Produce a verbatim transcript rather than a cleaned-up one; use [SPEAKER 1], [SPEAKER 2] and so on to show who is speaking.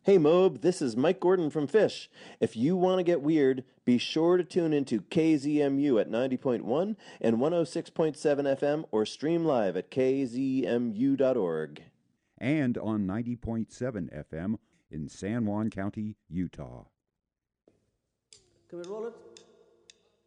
[SPEAKER 1] Hey Mobe, this is Mike Gordon from Fish. If you want to get weird, be sure to tune into K Z M U at ninety point one and one oh six point seven F M or stream live at k z m u dot org.
[SPEAKER 2] And on ninety point seven F M in San Juan County, Utah.
[SPEAKER 3] Can we roll it?